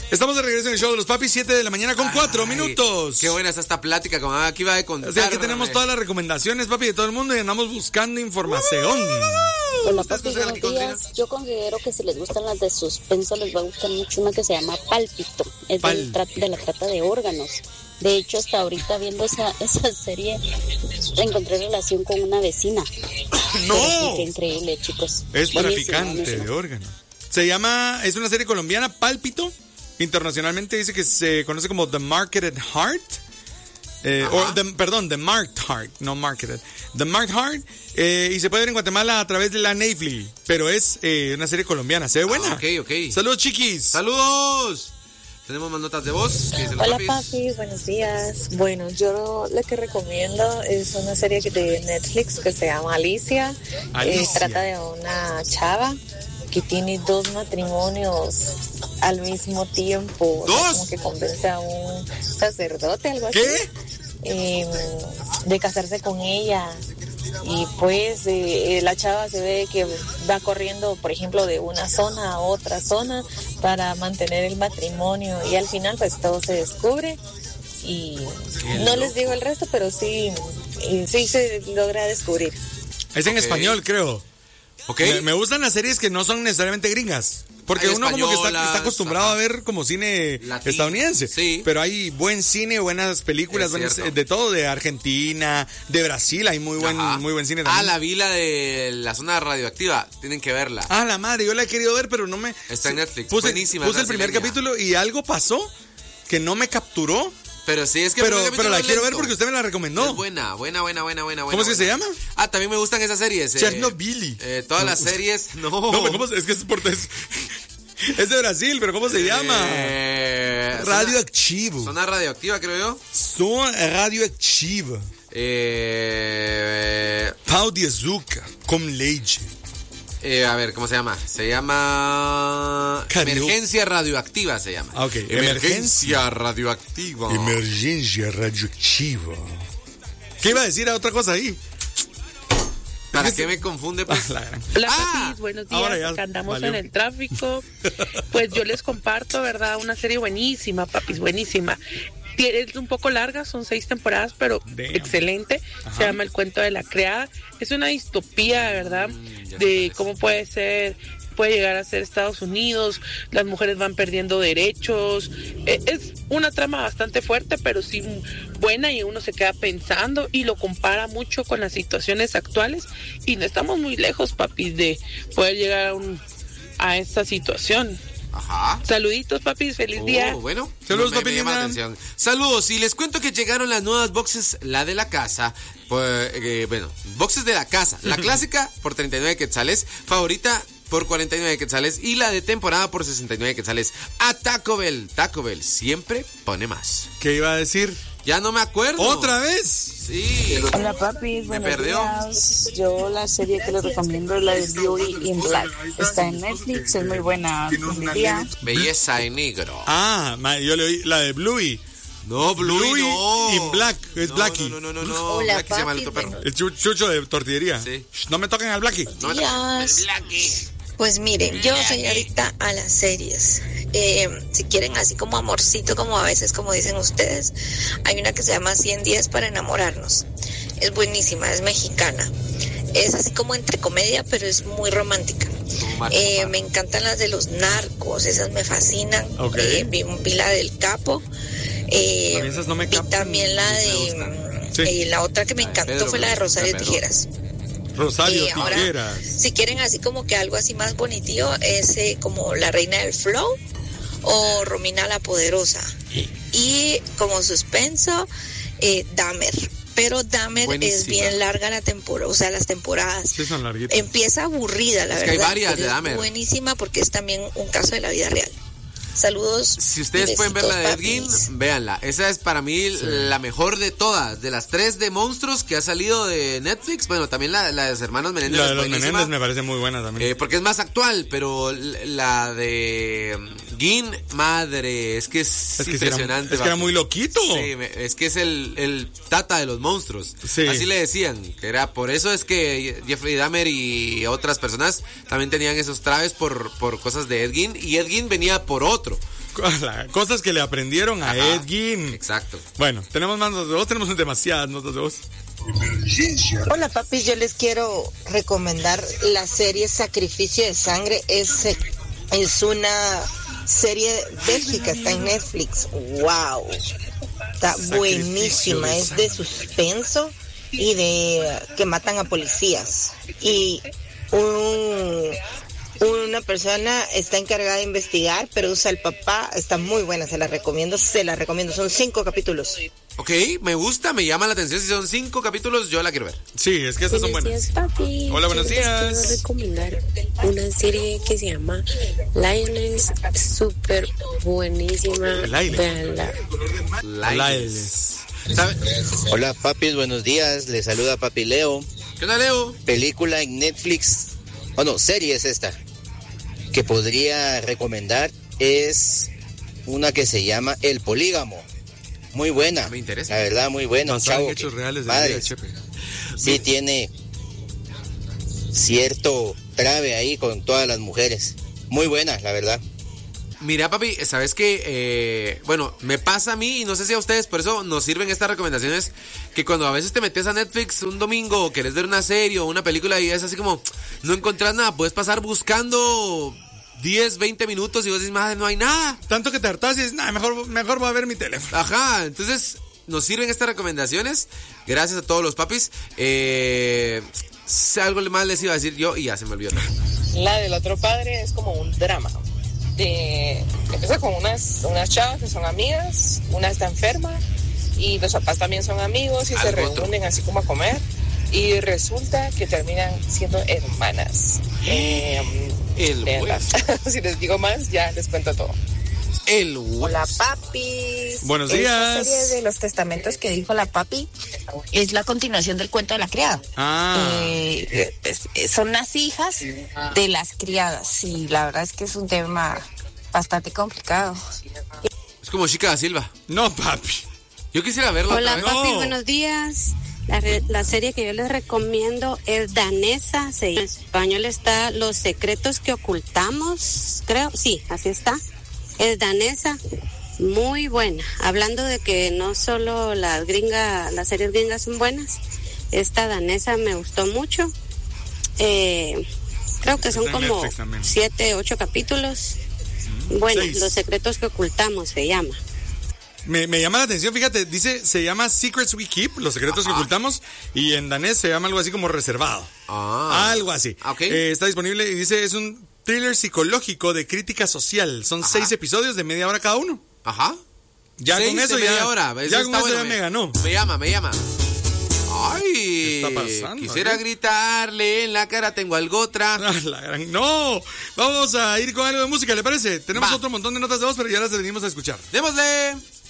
Estamos de regreso en el show de los papis, 7 de la mañana con 4 minutos. Qué buena está esta plática, como aquí va de contar. O sea, aquí tenemos todas las recomendaciones, papi, de todo el mundo y andamos buscando información. Hola, papi, buenos días. Yo considero que si les gustan las de suspenso, les va a gustar mucho una que se llama Pálpito. Es de la trata de órganos. De hecho, hasta ahorita viendo esa serie, encontré relación con una vecina. ¡No! Sí, qué increíble, chicos. Es traficante de órganos. Es una serie colombiana, Pálpito. Internacionalmente dice que se conoce como The Marketed Heart. The Marked Heart, no Marketed. The Marked Heart. Y se puede ver en Guatemala a través de la Netflix. Pero es una serie colombiana. ¿Se ve buena? Ok. Saludos, chiquis. ¡Saludos! Tenemos más notas de voz. Hola, papis, buenos días. Bueno, yo lo que recomiendo es una serie de Netflix que se llama Alicia. Trata de una chava que tiene 2 matrimonios al mismo tiempo. ¿2? O sea, como que convence a un sacerdote, algo así. ¿Qué? De casarse con ella. Y pues la chava se ve que va corriendo, por ejemplo, de una zona a otra zona para mantener el matrimonio. Y al final pues todo se descubre. Y no les digo el resto, pero sí se logra descubrir. Es en español, creo. Okay. Me gustan las series que no son necesariamente gringas. Porque uno como que está acostumbrado a ver como cine estadounidense. Sí. Pero hay buen cine, buenas películas, de todo, de Argentina, de Brasil, hay muy buen cine también. La vila de la zona radioactiva, tienen que verla. La madre, yo la he querido ver, pero no me... Está en Netflix, buenísima. Puse el primer capítulo y algo pasó que no me capturó. Pero sí, es que... Pero la quiero ver porque usted me la recomendó. Es buena. ¿Cómo es que se llama? También me gustan esas series. Chernobyl. Todas las series... No, ¿cómo es que es es de Brasil, pero ¿cómo se llama? Radioactivo. Zona radioactiva, creo yo. Zona radioactiva. Pau de azúcar con leche. A ver, ¿cómo se llama? Se llama... Emergencia radioactiva se llama. Ok. Emergencia radioactiva. Emergencia radioactiva. ¿Qué iba a decir a otra cosa ahí? ¿Para qué me confunde? Pues? Hola, papis, buenos días. Acá andamos en el tráfico. Pues yo les comparto, ¿verdad? Una serie buenísima, papis, buenísima. Es un poco larga, son 6 temporadas, pero excelente. Se llama El cuento de la criada. Es una distopía, ¿verdad? De cómo puede llegar a ser Estados Unidos, las mujeres van perdiendo derechos. Es una trama bastante fuerte, pero sí buena, y uno se queda pensando y lo compara mucho con las situaciones actuales, y no estamos muy lejos, papis, de poder llegar a esta situación. Ajá. Saluditos, papis, feliz día. Bueno, saludos, me llama la atención. Saludos, y les cuento que llegaron las nuevas boxes, la de la casa. Boxes de la casa. La clásica por 39 quetzales, favorita por 49 quetzales y la de temporada por 69 quetzales. A Taco Bell. Taco Bell siempre pone más. ¿Qué iba a decir? Ya no me acuerdo. ¿Otra vez? Sí. Hola, papis, me buenos perdió. días. Yo la serie que les recomiendo es la de Bluey in Black. Está en Netflix, es muy buena. Buen día. Belleza en negro. Yo le oí la de Bluey. No, Bluey no. In Black, es Blackie. No. Hola, Blackie se llama el otro perro. El chucho de tortillería. Sí. No me toquen al Blackie. No, Días. el Blackie. Pues miren, yo soy adicta a las series. Si quieren así como amorcito, como a veces como dicen ustedes, hay una que se llama 100 días para enamorarnos. Es buenísima, es mexicana. Es así como entre comedia, pero es muy romántica. Me encantan las de los narcos, esas me fascinan. Okay. Vi la del Capo. Esas no me vi también la de... la otra que me encantó fue la de Rosario Tijeras. Rosario ahora, Tijeras. Si quieren así como que algo así más bonitillo, es como La Reina del Flow o Romina la Poderosa. Y como suspenso, Dahmer. Pero Dahmer es bien larga la temporada, o sea, las temporadas. Sí, son larguitas. Empieza aburrida, la verdad. Que hay varias de es Dahmer. Buenísima porque es también un caso de la vida real. Saludos. Si ustedes pueden ver la de Ed Gein, véanla. Esa es para mí la mejor de todas. De las 3 de monstruos que ha salido de Netflix. Bueno, también la de los hermanos Menéndez. La de los Menéndez me parece muy buena también. Porque es más actual, pero la de Gein, madre, es que es impresionante. Es que era muy loquito. Sí, es que es el tata de los monstruos. Sí. Así le decían. Que era, por eso es que Jeffrey Dahmer y otras personas también tenían esos traves por cosas de Ed Gein. Y Ed Gein venía por otro. Cosas que le aprendieron a Ed Gein. Exacto. Bueno, tenemos más notas de voz, tenemos demasiadas notas de voz. Hola papis, yo les quiero recomendar la serie Sacrificio de Sangre. Es una serie bélgica, está en Netflix. ¡Wow! Está buenísima, es de suspenso y de que matan a policías. Y una persona está encargada de investigar, pero usa el papá. Está muy buena, se la recomiendo. Son 5 capítulos. Ok, me gusta, me llama la atención. Si son 5 capítulos, yo la quiero ver. Sí, es que estas son buenas. Buenos días, papi. Hola, buenos días. Quiero recomendar una serie que se llama Lioness, súper buenísima. Véanla. Lioness. Hola, papis, buenos días. Les saluda papi Leo. ¿Qué onda, Leo? Película en Netflix, serie es esta, que podría recomendar es una que se llama El Polígamo. Muy buena. Me interesa. La verdad, muy buena. Basada en hechos reales de vida de Chepe. Sí, tiene cierto trave ahí con todas las mujeres. Muy buena, la verdad. Mira, papi, ¿sabes qué? Me pasa a mí y no sé si a ustedes, por eso nos sirven estas recomendaciones, que cuando a veces te metes a Netflix un domingo o querés ver una serie o una película y es así como, no encontrás nada, puedes pasar buscando 10, 20 minutos y vos dices, madre, no hay nada. Tanto que te hartás y dices, mejor voy a ver mi teléfono. Ajá, entonces nos sirven estas recomendaciones. Gracias a todos los papis. Algo más les iba a decir yo y ya se me olvidó. La del otro padre es como un drama. Empieza con unas chavas que son amigas, una está enferma y los papás también son amigos y se reúnen así como a comer y resulta que terminan siendo hermanas. Si les digo más, ya les cuento todo. Hola papis. Buenos días. Esta serie de los testamentos que dijo la papi es la continuación del cuento de la criada. Son las hijas de las criadas y la verdad es que es un tema bastante complicado. Es como Chica da Silva. No, papi. Yo quisiera verla. Hola papi, buenos días. La serie que yo les recomiendo es danesa. En español está Los secretos que ocultamos, creo. Sí, así está. Es danesa, muy buena. Hablando de que no solo las series gringas son buenas, esta danesa me gustó mucho. Creo que son como 7, 8 capítulos. Bueno, 6. Los secretos que ocultamos se llama. Me llama la atención, fíjate, se llama Secrets We Keep, los secretos que ocultamos, y en danés se llama algo así como reservado. Algo así. Okay. Está disponible y dice, es un thriller psicológico de crítica social. Son 6 episodios de media hora cada uno. Ajá. Ya con eso ya me ganó. Me llama. Ay, ¿qué está pasando? Quisiera gritarle en la cara, tengo algo otra. No, vamos a ir con algo de música, ¿le parece? Tenemos otro montón de notas de voz, pero ya las venimos a escuchar. Démosle.